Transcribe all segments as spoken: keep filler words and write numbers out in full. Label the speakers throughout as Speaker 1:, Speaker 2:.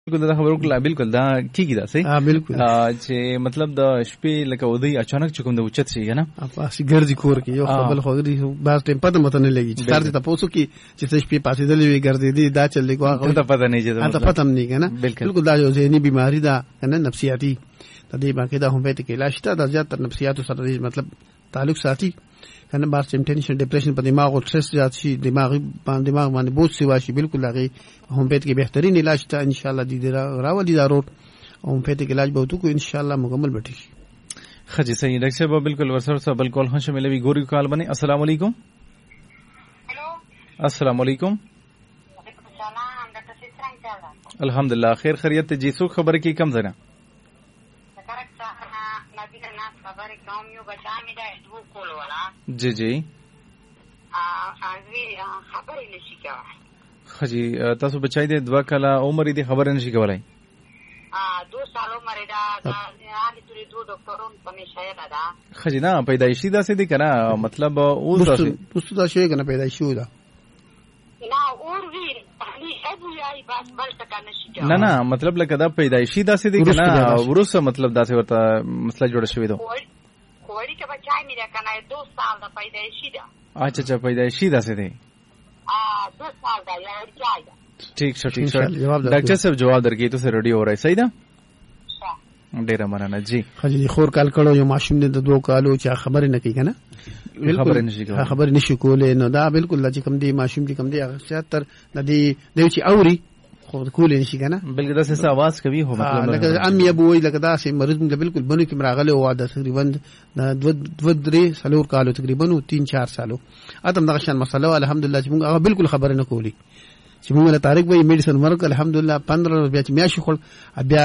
Speaker 1: بالکل دا خبرو کله بالکل دا کیږي دا صحیح
Speaker 2: ها بالکل
Speaker 1: چې مطلب د شپې لکه ودی اچانک چکم د اوچت شي کنه
Speaker 2: پاسي ګرځي کور کې یو خپل خوګري باز ټیم پته مته نه لګي چې تر دې تاسو کې چې شپې پاسې دلې وي ګرځي دي دا چل دی کوه
Speaker 1: ته پته نه چې
Speaker 2: دا پته نه کنه بالکل دا یو ذهني بیماری ده کنه نفسیاتی د دې باندې دا هم پته کې علاج ته د زیات تر نفسیاتو سره مطلب تعلق ساتي کنه بار سیم ټینشن ډیپریشن په دماغ او سټرس زیات شي دماغي باندې دماغ باندې بوج سی واشي بالکل هغه هم پته کې بهترین علاج ته ان شاء الله دې راولي ضرور او پته کې علاج به وته کو ان شاء الله مکمل بټي
Speaker 1: خجی صحیح ډاکټر صاحب بالکل ورسره سره بالکل هم شامل وي ګوري کال باندې السلام علیکم
Speaker 3: हेलो
Speaker 1: السلام علیکم
Speaker 3: وعلیکم السلام ډاکټر صاحب څنګه چل
Speaker 1: الحمدلله خیر خیریت ته جی سو خبر کی کم زنه
Speaker 3: ذکرت صاحبنا نبی الناس خبر کوم یو بچا می دا دو کول ولا
Speaker 1: جی جی
Speaker 3: ا ازوی خبر نشي کوي
Speaker 1: خجی تاسو بچای دې دوا کلا عمر دې خبر نشي کولای
Speaker 3: ا دو سالو مردا دا حالي تری دو ډاکټرون په شاید دا
Speaker 1: خجی نه پیدایشي داسې دي کنه مطلب او تاسو
Speaker 2: پوسټ دا شي کنه پیدایشي ودا
Speaker 3: نه اور وی پخلی ابو یای بس بل څه نشي کوي
Speaker 1: نه نه مطلب لکه دا پیدایشي داسې دي کنه ورسره مطلب داسې ورته مسله جوړ شوی دو
Speaker 3: کوړی کې بچای می دا کنه دو سال دا پیدایشي دا
Speaker 1: اچھا اچھا پیدایشي داسې دي
Speaker 3: ا دو سال دا یا ورچای دا
Speaker 1: ٹھیک شو ٹھیک شو ډاکټر صاحب جواب درکې ته ریډي اورای صحیح ده ډیره مننه جی
Speaker 2: خجی خور کال کړو یو ماشوم دې د دوه کالو چې خبر نه کوي کنه
Speaker 1: خبر نشي کولای
Speaker 2: خبر نشي کولای نو دا بالکل چې کوم دی ماشوم دی کوم دی هغه تر د دې دی چې اوري خو کولای نشي کنه
Speaker 1: بلکې دا څه आवाज کوي هو مطلب
Speaker 2: لکه ام یا بووي لکه دا سي مریض موږ بالکل بنو کې مراغله او دا تقریبا دو دو درې سلور کالو تقریبا او تین چار سالو اتم دغه شان مسله الحمدلله چې موږ هغه بالکل خبر نه کولی چې موږ له طارق وای میډیسن ورک الحمدلله پندرہ بیا چې میاشي خل بیا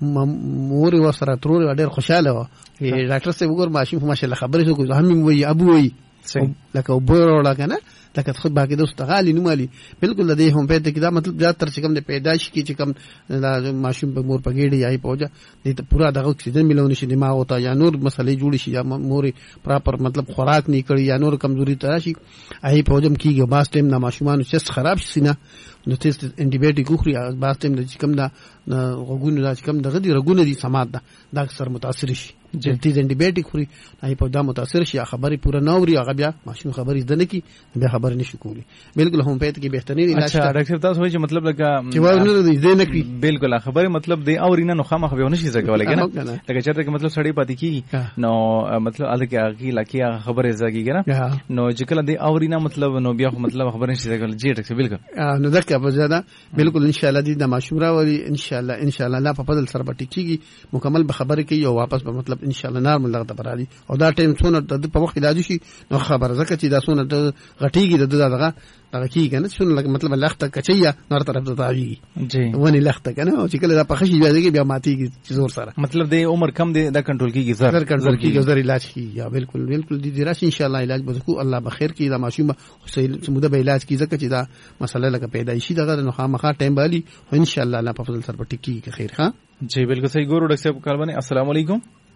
Speaker 2: مور و سره ترور ډېر خوشاله و ډاکټر صاحب وګور ماشین ماشاءالله خبرې وکړو هم وای ابو وای لکه وبور ولا کنه لکه خود باقي دوست غالي نو مالي بالکل د دې هم په دې کې دا مطلب زیات تر څنګه د پیدائش کې چې کم ماشوم په مور پګېړي یای پوجا دې ته پورا دغه اکسیجن ملونه شي دماغ او ته یا نور مسلې جوړ شي یا مور پراپر مطلب خوراک نه کړی یا نور کمزوري تراشي اي پوجم کېږي باس ټیم نه ماشومان چې خراب شي نه نو تیست انټي بایوټیک خوري باس ټیم د کم دا غوګونو دا کم دغه دي رګونه دي سمات دا دا اکثر متاثر شي جلتی انټي بایوټیک خوري اي په دا متاثر شي خبري پورا نوري هغه بیا ماشوم خبري زده کی بیا خبر نشي کولی بالکل هم پېت کې بهترین علاج
Speaker 1: اچھا ډاکټر تاسو وایي چې مطلب لکه
Speaker 2: چې وونه دې زده کی
Speaker 1: بالکل خبره مطلب دی او رینه نو خامخ به نشي زګولای کنه لکه چرته مطلب سړی پاتې کی نو مطلب اله کې هغه لکه خبره زګی کنه نو چې کله دی او رینه مطلب نو بیا مطلب خبر نشي زګول جی ډاکټر بالکل
Speaker 2: نو دغه په زیاده بالکل ان شاء الله دې د مشوره وری ان شاء الله ان شاء الله لا په بدل سره پټی کیږي مکمل به خبره کوي او واپس به مطلب ان شاء الله نارمل لغته برالي او دا ټیم څونه د په وخت علاج شي نو خبره زکه چې دا څونه غټیږي د دغه دغه کیږي کنه څونه مطلب لخته کچیا نور طرف ته تاویږي
Speaker 1: جی
Speaker 2: ونی لخته کنه او چې کله دا په خشي بیا بیا ماتيږي چې زور سره
Speaker 1: مطلب د عمر کم دی دا کنټرول کیږي زر
Speaker 2: زر کنټرول کیږي زر علاج کیږي یا بالکل بالکل دې درس ان شاء الله علاج به کو الله بخیر کی دا ماشوم چې موده به علاج کی زکه چې دا مسله لکه پیدایشي دغه نو خامخا ټیم بالي ان شاء الله الله په فضل سره پټی کیږي خیر ها
Speaker 1: جی بالکل صحیح ګورو ډاکټر صاحب کال باندې السلام علیکم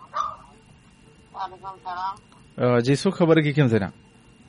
Speaker 3: وعلیکم السلام
Speaker 1: جی سو خبر کی کوم زرا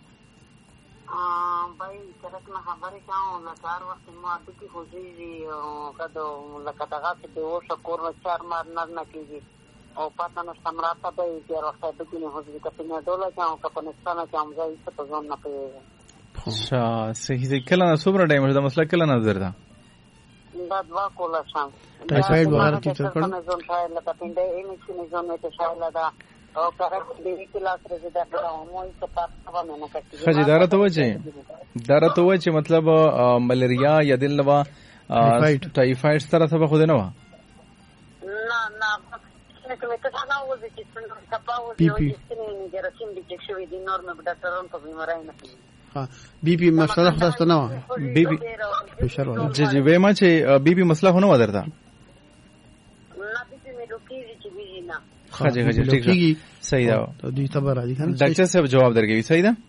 Speaker 3: بھائی چرته ما خبرې کوم لکار وخت ما د کی خوځي او کدو لکه دغه څه دی او شکر چار مار نه نه کیږي او پاتہ نو سمراته به یې وخت د کی نه خوځي کته نه ډوله چاو کپنه ستانه چاو ځای څه په ځون نه پیږي
Speaker 1: اچھا صحیح صحیح کله نه صبر ټایم دا مسله کله نظر ده
Speaker 3: دا دوا کوله شام
Speaker 2: ټایفایډ وغیرہ کی څه کړو
Speaker 3: نه ځون ځای لکه پینډه یې نه چې نه ځون ته شایله دا او کارک دې کلاس رزيدا مو څه پاتہ و نه کړی
Speaker 1: خجی دارته وځي دارته وځي چې مطلب ملیریا یا دلوا ټایفایډ سره څه خو نه و
Speaker 3: نه نه څه ته نه وځي چې څنګه تاسو
Speaker 2: پی
Speaker 3: یو څه نه جرسیم دي چې شوی دي نورمه ډاکټرون په بیماری نه
Speaker 2: ها بی پی مسله خاصه نه و
Speaker 1: بی پی فشار جی جی وېما چې بی پی مسله هونه ودرته
Speaker 3: نه بی پی مې روکیږي چې بي نه
Speaker 1: خجی خجی ٹھیک ہے صحیح ده
Speaker 2: دوی تبر راځي کنه
Speaker 1: ډاکټر صاحب جواب درکوي صحیح ده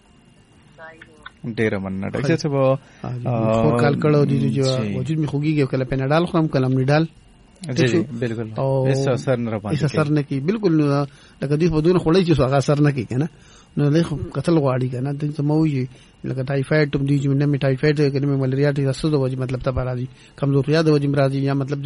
Speaker 1: ډیر مننه ډاکټر صاحب
Speaker 2: خور کال کړه دي چې وجود می خوږیږي کله پیناډال خورم کله امنیډال
Speaker 1: جی جی بالکل ایسا اثر نه راځي
Speaker 2: ایسا اثر نه کی بالکل لکه دې په دونه خړې چې هغه اثر نه کی کنه نو له قتل غواړي کنه د سموي لکه ټایفایډ تم دي چې نه می ټایفایډ کنه ملاریا دي تاسو د وجه مطلب ته راځي کمزورتیا د وجه راځي یا مطلب